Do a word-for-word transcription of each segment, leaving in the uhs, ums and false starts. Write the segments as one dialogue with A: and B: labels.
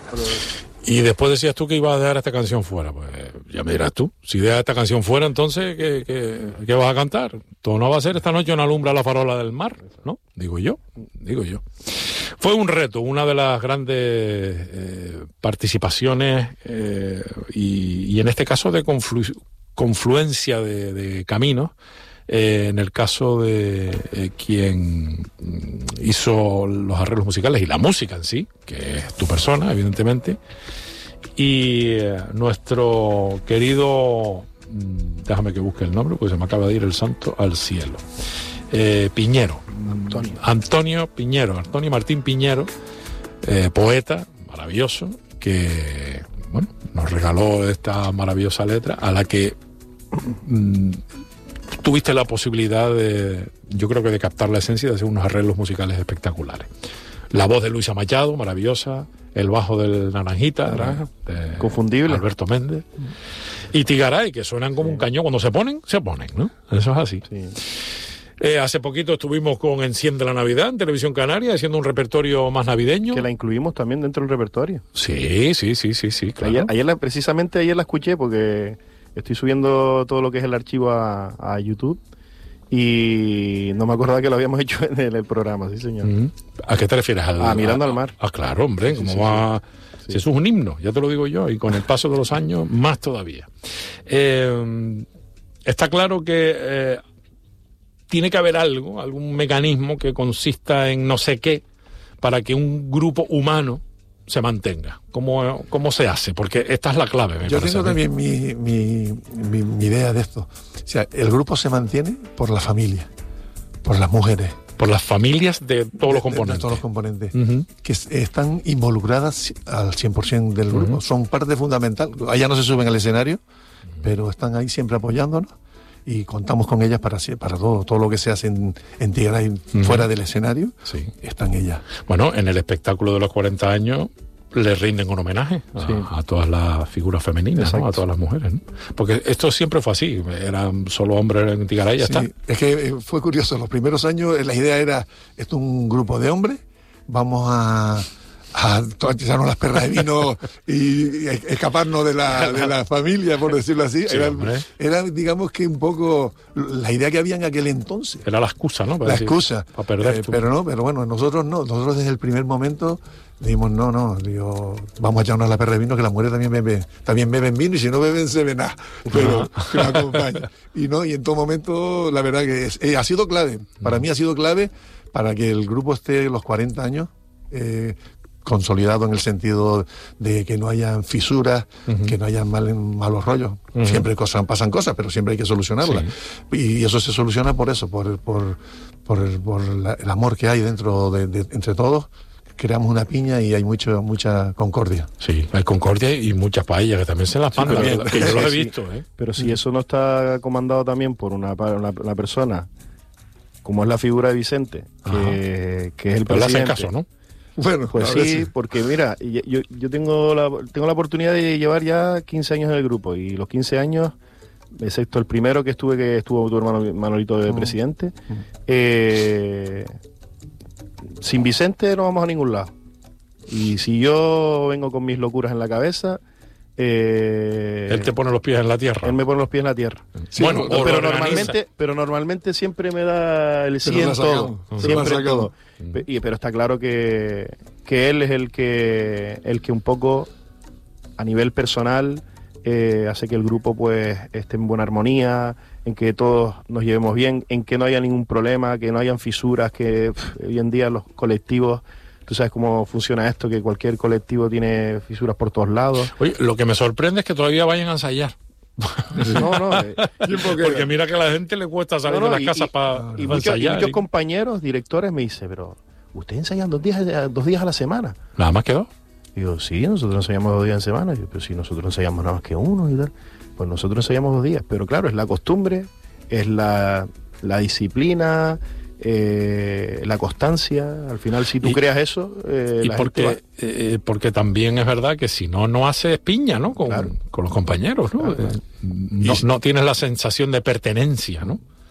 A: Pero...
B: Y después decías tú que ibas a dejar esta canción fuera. Pues ya me dirás tú. Si dejas esta canción fuera, entonces, ¿qué, qué, qué vas a cantar? Todo no va a ser esta noche una alumbra la farola del mar, ¿no? Digo yo, digo yo. Fue un reto, una de las grandes eh, participaciones eh, y, y en este caso de conflu- confluencia de, de caminos. Eh, en el caso de eh, quien hizo los arreglos musicales y la música en sí, que es tu persona, evidentemente, y eh, nuestro querido, déjame que busque el nombre, porque se me acaba de ir el santo al cielo, eh, Piñero,
A: Antonio.
B: Antonio Piñero, Antonio Martín Piñero, eh, poeta maravilloso, que bueno, nos regaló esta maravillosa letra, a la que mm, tuviste la posibilidad de, yo creo que de captar la esencia y de hacer unos arreglos musicales espectaculares. La voz de Luisa Machado, maravillosa, el bajo del Naranjita,
A: Naranja,
B: de
A: confundible,
B: Alberto Méndez, y Tigaray, que suenan como sí. un cañón. Cuando se ponen, se ponen, ¿no? Eso es así. Sí. Eh, hace poquito estuvimos con Enciende la Navidad en Televisión Canaria, haciendo un repertorio más navideño.
A: Que la incluimos también dentro del repertorio.
B: Sí, sí, sí, sí, sí, claro.
A: Ayer, ayer la, precisamente ayer la escuché porque estoy subiendo todo lo que es el archivo a, a YouTube y no me acordaba que lo habíamos hecho en el, el programa, sí señor.
B: Mm-hmm. ¿A qué te refieres? Al,
A: ah, Mirando a, al mar.
B: Ah, claro, hombre,
A: sí,
B: como
A: sí,
B: va...
A: Sí.
B: Si eso es un himno, ya te lo digo yo, y con el paso de los años, más todavía. Eh, está claro que eh, tiene que haber algo, algún mecanismo que consista en no sé qué, para que un grupo humano se mantenga. ¿Cómo, cómo se hace? Porque esta es la clave. Me
C: Yo
B: parece
C: tengo también mi, mi, mi, mi idea de esto. O sea, el grupo se mantiene por la familia, por las mujeres.
B: Por las familias de todos los componentes.
C: De, de todos los componentes.
B: Uh-huh.
C: Que están involucradas al cien por ciento del grupo. Uh-huh. Son parte fundamental. Allá no se suben al escenario, uh-huh. pero están ahí siempre apoyándonos y contamos con ellas para, para todo. Todo lo que se hace en, en Tigaray uh-huh. fuera del escenario, sí. están ellas.
B: Bueno, en el espectáculo de los cuarenta años le rinden un homenaje a, sí. a todas las figuras femeninas, ¿no? A todas las mujeres, ¿no? Porque esto siempre fue así, eran solo hombres en Tigaray y ya
C: sí.
B: está.
C: Es que fue curioso, los primeros años la idea era, esto es un grupo de hombres, vamos a, a echarnos las perras de vino y, y escaparnos de la, de la familia, por decirlo así.
B: Sí,
C: era, era, digamos que un poco la idea que había en aquel entonces.
B: Era la excusa, ¿no? Para
C: la
B: decir,
C: excusa.
B: Para perder
C: eh, pero no, pero bueno, nosotros no, nosotros desde el primer momento dijimos, no, no, digo, vamos a echarnos la perra de vino, que las mujeres también beben, también beben vino, y si no beben, se ven nada, pero que la acompañen. Y no, y en todo momento, la verdad que es, eh, ha sido clave, para mí ha sido clave para que el grupo esté los cuarenta años, eh, consolidado en el sentido de que no hayan fisuras, uh-huh. que no hayan mal, malos rollos. Uh-huh. Siempre cosas, pasan cosas, pero siempre hay que solucionarlas. Sí. Y eso se soluciona por eso, por, por, por, el, por la, el amor que hay dentro de, de entre todos. Creamos una piña y hay mucho, mucha concordia.
B: Sí, hay concordia y muchas paellas que también se las van, sí, la verdad, que yo lo he visto.
A: Sí.
B: ¿eh?
A: Pero si eso no está comandado también por una, una, una persona, como es la figura de Vicente, que, que es el
B: pero
A: presidente.
B: le hacen caso, ¿no?
A: Bueno, pues sí, sí, porque mira, yo, yo tengo, la, tengo la oportunidad de llevar ya quince años en el grupo, y los quince años, excepto el primero que estuve, que estuvo tu hermano Manolito de presidente, mm. eh, sin Vicente no vamos a ningún lado. Y si yo vengo con mis locuras en la cabeza, eh,
B: él te pone los pies en la tierra.
A: Él me pone los pies en la tierra.
B: Sí, bueno,
A: no, pero normalmente, pero normalmente siempre me da el sí en todo, siempre en todo. Mm. Y, pero está claro que, que él es el que el que un poco a nivel personal eh, hace que el grupo pues esté en buena armonía, en que todos nos llevemos bien, en que no haya ningún problema, que no hayan fisuras, que pff, hoy en día los colectivos, tú sabes cómo funciona esto, que cualquier colectivo tiene fisuras por todos lados.
B: Oye, lo que me sorprende es que todavía vayan a ensayar.
A: No, no. Eh,
B: porque mira que a la gente le cuesta salir no, no, de las casas para
A: y, y, muchos, ensayar. Y muchos y... compañeros, directores me dicen, pero ¿ustedes ensayan dos días, dos días a la semana?
B: ¿Nada más que dos?
A: Y yo, sí, nosotros ensayamos dos días en semana. Y yo, pero si nosotros ensayamos nada más que uno y tal. Pues nosotros ensayamos dos días. Pero claro, es la costumbre, es la, la disciplina, eh, la constancia. Al final, si tú y, creas eso... Eh,
B: y
A: la
B: porque,
A: gente va...
B: eh, porque también es verdad que si no, no haces piña, ¿no? Con, claro. con los compañeros, ¿no? Claro, claro. No, no tienes la sensación de pertenencia, ¿no?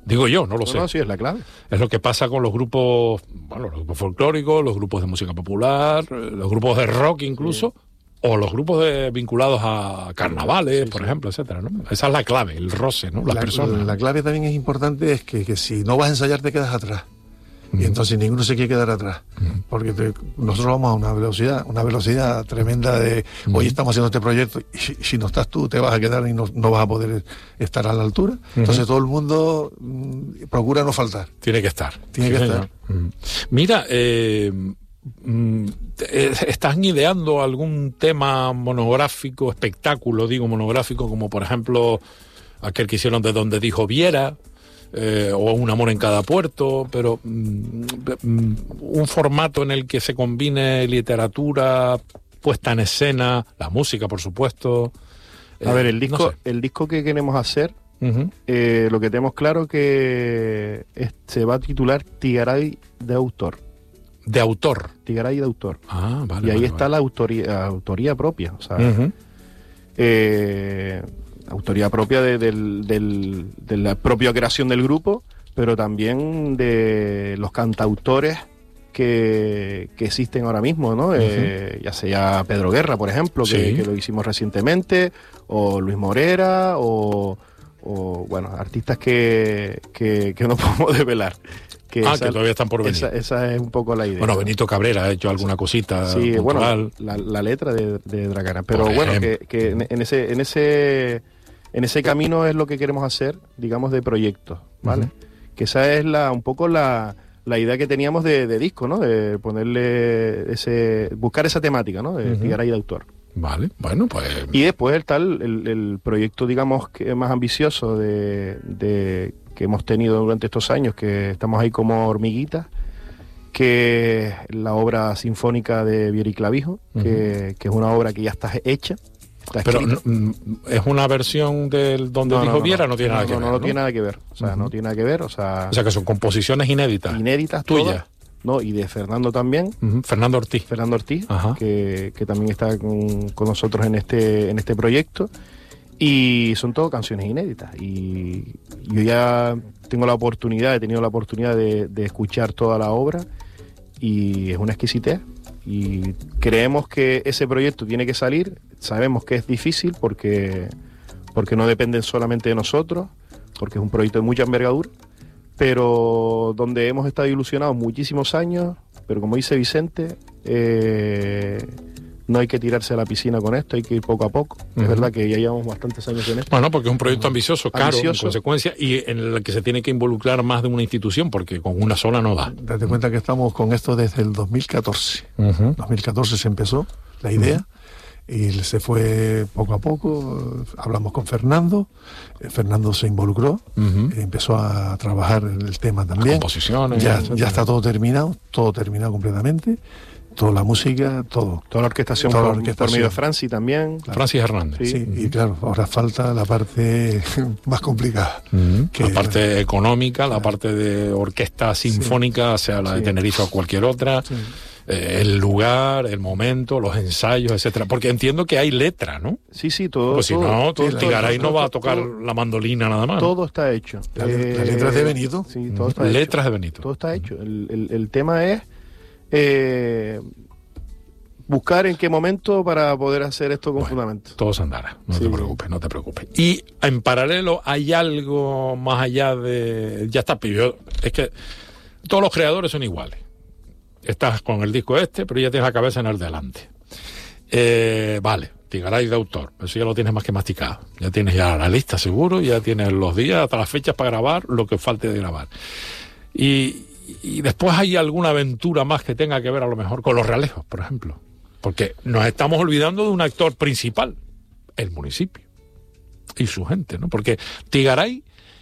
B: Digo yo, no lo
A: no,
B: sé.
A: No, sí, es la clave.
B: Es lo que pasa con los grupos, bueno, los grupos folclóricos, los grupos de música popular, los grupos de rock incluso, sí. o los grupos de, vinculados a carnavales, sí, por sí. ejemplo, etcétera, ¿no? Esa es la clave, el roce, ¿no? Las
C: la,
B: personas.
C: La, la clave también es importante, es que, que si no vas a ensayar te quedas atrás. Y entonces ninguno se quiere quedar atrás, porque te, nosotros vamos a una velocidad, una velocidad tremenda de hoy estamos haciendo este proyecto y si, si no estás tú te vas a quedar y no, no vas a poder estar a la altura. Entonces uh-huh. todo el mundo mm, procura no faltar.
B: Tiene que estar.
C: Tiene sí, que señor. estar.
B: Uh-huh. Mira, eh, mm, ¿están ideando algún tema monográfico, espectáculo, digo monográfico, como por ejemplo aquel que hicieron de Donde dijo Viera? Eh, o Un amor en cada puerto, pero mm, mm, un formato en el que se combine literatura, puesta en escena, la música, por supuesto.
A: Eh, a ver, el disco, no sé. el disco que queremos hacer, uh-huh. eh, lo que tenemos claro que es, se va a titular Tigaray de autor.
B: De autor.
A: Tigaray de autor.
B: Ah, vale.
A: Y ahí
B: vale,
A: está
B: vale.
A: la autoría, autoría propia, o sea.
B: Uh-huh.
A: eh, autoría propia de, del, del, de la propia creación del grupo, pero también de los cantautores que, que existen ahora mismo, ¿no? Uh-huh. Eh, ya sea Pedro Guerra, por ejemplo, que, sí. que lo hicimos recientemente, o Luis Morera, o, o bueno, artistas que, que, que no podemos develar. Que
B: ah,
A: esa,
B: que todavía están por venir.
A: Esa, esa es un poco la idea.
B: Bueno, Benito Cabrera ha hecho alguna cosita
A: sí,
B: puntual.
A: Bueno, la, la letra de, de Dragana. Pero bueno, que, que en, en ese... En ese En ese camino es lo que queremos hacer, digamos, de proyectos, ¿vale? Uh-huh. Que esa es la un poco la, la idea que teníamos de, de disco, ¿no? De ponerle ese... buscar esa temática, ¿no? De Tigaray de autor.
B: Vale, bueno, pues...
A: Y después el tal, el, el proyecto, digamos, que más ambicioso de, de que hemos tenido durante estos años, que estamos ahí como hormiguitas, que es la obra sinfónica de Viera y Clavijo, uh-huh. que, que es una obra que ya está hecha.
B: Pero no, es una versión del Donde no, dijo no, no, Viera, no tiene
A: no,
B: nada que
A: no,
B: ver.
A: No, no,
B: no
A: tiene nada que ver. O sea, uh-huh. no tiene nada que ver. O sea,
B: o sea, que son composiciones inéditas.
A: Inéditas
B: tuyas.
A: Todas, no, y de Fernando también.
B: Uh-huh. Fernando Ortiz.
A: Fernando Ortiz, que, que también está con, con nosotros en este, en este proyecto. Y son todo canciones inéditas. Y yo ya tengo la oportunidad, he tenido la oportunidad de, de escuchar toda la obra. Y es una exquisitez. Y creemos que ese proyecto tiene que salir. Sabemos que es difícil porque, porque no dependen solamente de nosotros, porque es un proyecto de mucha envergadura, pero donde hemos estado ilusionados muchísimos años, pero como dice Vicente, eh, no hay que tirarse a la piscina con esto, hay que ir poco a poco. Uh-huh. Es verdad que ya llevamos bastantes años en esto.
B: Bueno, porque es un proyecto ambicioso, caro, ambicioso. En consecuencia, y en el que se tiene que involucrar más de una institución, porque con una sola no da.
C: Date cuenta que estamos con esto desde el dos mil catorce. Uh-huh. dos mil catorce se empezó la idea. Uh-huh. Y se fue poco a poco, hablamos con Fernando, eh, Fernando se involucró, uh-huh. eh, empezó a trabajar en el tema también.
B: Las composiciones.
C: Ya, ya está todo terminado, todo terminado completamente, toda la música, todo.
A: Toda la orquestación,
C: toda
A: por,
C: la orquestación.
A: por medio de Franci también.
B: Claro. Francis Hernández.
C: Sí, sí uh-huh. y claro, ahora falta la parte más complicada.
B: Uh-huh. Que, la parte económica, la parte de orquesta sinfónica, sí. sea la de sí. Tenerife o cualquier otra. Sí. Eh, el lugar, el momento, los ensayos, etcétera, porque entiendo que hay letra, ¿no?
A: Sí, sí, todo.
B: Pues si
A: todo,
B: no,
A: todo,
B: Tigaray
A: todo,
B: no va a tocar
A: todo,
B: la mandolina nada más.
A: Todo está hecho.
C: La, eh, las letras de Benito.
A: Sí, todo está
B: letras
A: hecho.
B: de Benito.
A: Todo está hecho. El, el, el tema es eh, buscar en qué momento para poder hacer esto con bueno, fundamento.
B: Todo se andará, no sí. te preocupes, no te preocupes. Y en paralelo hay algo más allá de... Ya está, yo, es que todos los creadores son iguales. Estás con el disco este, pero ya tienes la cabeza en el delante. Eh, vale, Tigaray de autor, eso ya lo tienes más que masticado. Ya tienes ya la lista seguro, ya tienes los días, hasta las fechas para grabar, lo que falte de grabar. Y, y después hay alguna aventura más que tenga que ver a lo mejor con los realejos, por ejemplo. Porque nos estamos olvidando de un actor principal, el municipio y su gente, ¿no? Porque Tigaray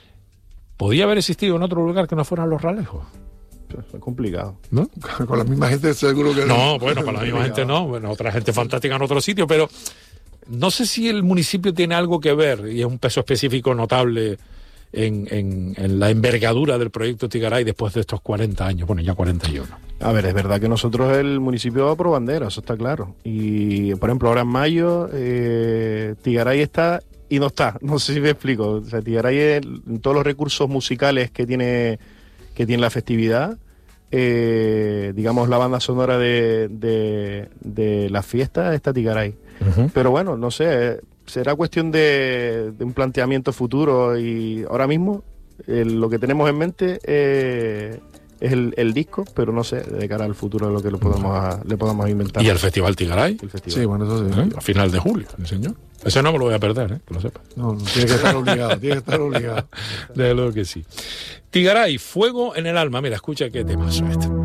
B: podía haber existido en otro lugar que no fueran los realejos.
A: Es complicado,
C: ¿no? Con la misma gente seguro que
B: no. No, bueno, con la misma gente no. Bueno, otra gente fantástica en otro sitio, pero no sé si el municipio tiene algo que ver y es un peso específico notable en, en, en la envergadura del proyecto Tigaray después de estos cuarenta años, bueno, ya cuarenta y uno.
A: A ver, es verdad que nosotros el municipio va por bandera, eso está claro. Y, por ejemplo, ahora en mayo, eh, Tigaray está y no está, no sé si me explico. O sea, Tigaray, en todos los recursos musicales que tiene, que tiene la festividad, eh, digamos la banda sonora de, de, de la fiesta está Tigaray. Uh-huh. Pero bueno, no sé, será cuestión de, de un planteamiento futuro, y ahora mismo eh, lo que tenemos en mente eh, es el, el disco, pero no sé, de cara al futuro lo que lo podemos, a, le podamos inventar.
B: ¿Y el Festival Tigaray?
A: El festival.
C: Sí, bueno, eso sí.
B: ¿Eh? A final de julio, sí, señor. Ese no me lo voy a perder, ¿eh? Que lo sepa.
C: No, no, tiene que estar obligado, tiene que estar obligado.
B: Desde luego que sí. Tigaray, Fuego en el alma. Mira, escucha qué temazo este.